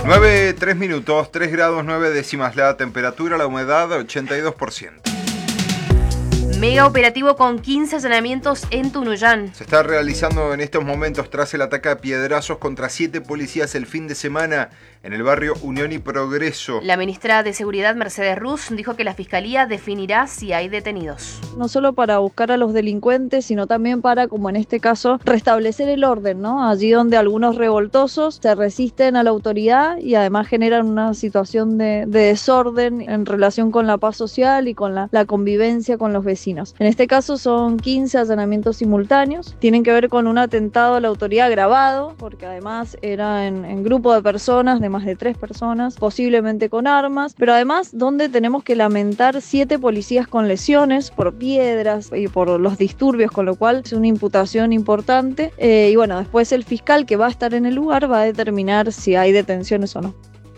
9:03, 3 grados 9 décimas la temperatura, la humedad 82%. Mega operativo con 15 allanamientos en Tunuyán. Se está realizando en estos momentos tras el ataque a piedrazos contra 7 policías el fin de semana en el barrio Unión y Progreso. La ministra de Seguridad, Mercedes Ruz, dijo que la Fiscalía definirá si hay detenidos. No solo para buscar a los delincuentes, sino también para, como en este caso, restablecer el orden, ¿no? Allí donde algunos revoltosos se resisten a la autoridad y además generan una situación de desorden en relación con la paz social y con la convivencia con los vecinos. En este caso son 15 allanamientos simultáneos, tienen que ver con un atentado a la autoridad grabado, porque además era en grupo de personas, de más de 3 personas, posiblemente con armas, pero además donde tenemos que lamentar 7 policías con lesiones por piedras y por los disturbios, con lo cual es una imputación importante. Y bueno, después el fiscal que va a estar en el lugar va a determinar si hay detenciones o no.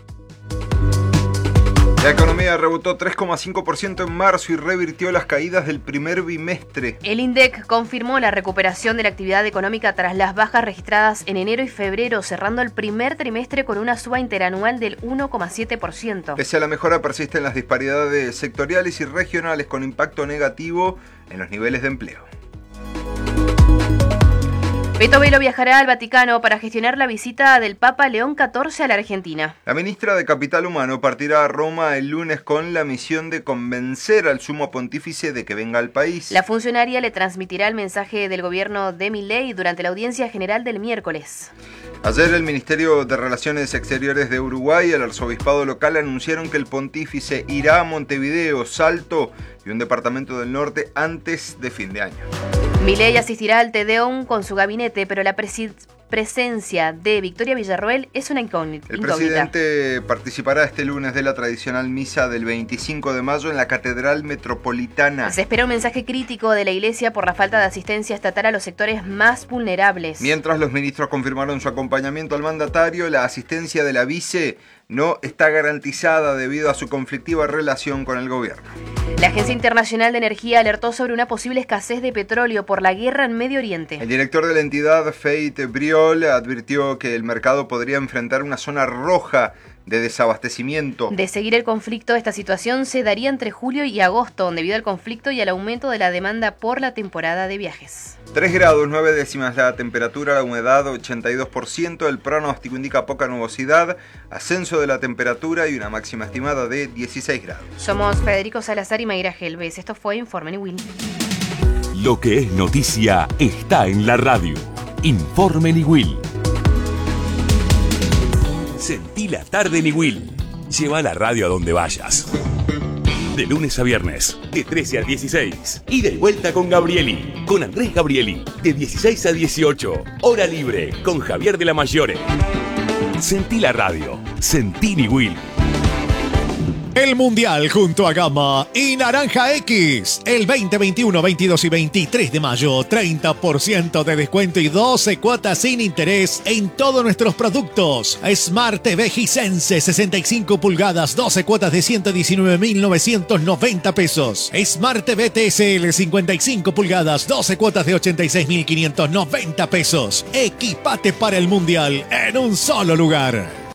La economía rebotó 3,5% en marzo y revirtió las caídas del primer bimestre. El INDEC confirmó la recuperación de la actividad económica tras las bajas registradas en enero y febrero, cerrando el primer trimestre con una suba interanual del 1,7%. Pese a la mejora, persisten las disparidades sectoriales y regionales con impacto negativo en los niveles de empleo. Beto Velo viajará al Vaticano para gestionar la visita del Papa León XIV a la Argentina. La ministra de Capital Humano partirá a Roma el lunes con la misión de convencer al sumo pontífice de que venga al país. La funcionaria le transmitirá el mensaje del gobierno de Milei durante la audiencia general del miércoles. Ayer el Ministerio de Relaciones Exteriores de Uruguay y el arzobispado local anunciaron que el pontífice irá a Montevideo, Salto y un departamento del norte antes de fin de año. Milei asistirá al Te Deum con su gabinete, pero la presencia de Victoria Villarroel es una incógnita. El presidente participará este lunes de la tradicional misa del 25 de mayo en la Catedral Metropolitana. Se espera un mensaje crítico de la Iglesia por la falta de asistencia estatal a los sectores más vulnerables. Mientras los ministros confirmaron su acompañamiento al mandatario, la asistencia de la vice no está garantizada debido a su conflictiva relación con el gobierno. La Agencia Internacional de Energía alertó sobre una posible escasez de petróleo por la guerra en Medio Oriente. El director de la entidad, Fait Briol, advirtió que el mercado podría enfrentar una zona roja de desabastecimiento. De seguir el conflicto, esta situación se daría entre julio y agosto, debido al conflicto y al aumento de la demanda por la temporada de viajes. 3 grados 9 décimas la temperatura, la humedad 82%, el pronóstico indica poca nubosidad, ascenso de la temperatura y una máxima estimada de 16 grados. Somos Federico Salazar y Mayra Gelbes. Esto fue Informe Niwil. Lo que es noticia está en la radio. Informe Niwil. Sentí la tarde Niwil. Lleva la radio a donde vayas. De lunes a viernes, de 13 a 16. Y de vuelta con Gabrieli, con Andrés Gabrieli, de 16 a 18. Hora libre, con Javier de la Mayore. Sentí la radio. Sentí Niwil. El Mundial junto a Gama y Naranja X. El 20, 21, 22 y 23 de mayo. 30% de descuento y 12 cuotas sin interés en todos nuestros productos. Smart TV Hisense 65 pulgadas, 12 cuotas de 119.990 pesos. Smart TV TSL 55 pulgadas, 12 cuotas de 86.590 pesos. Equipate para el Mundial en un solo lugar.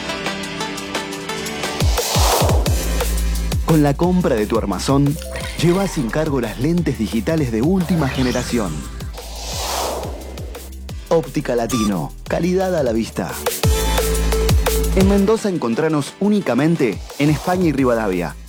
Con la compra de tu armazón, lleva sin cargo las lentes digitales de última generación. Óptica Latino, calidad a la vista. En Mendoza encontranos únicamente en España y Rivadavia.